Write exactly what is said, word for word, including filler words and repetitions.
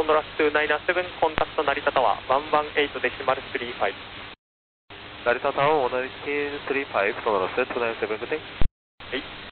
ソノラスにーナインセブン、コンタクト成田タワー、いちいちはちデシマルスリーファイブ。 成田タワーいちいちさんご、ソノラスにーナインセブン、グッデイ。 はい。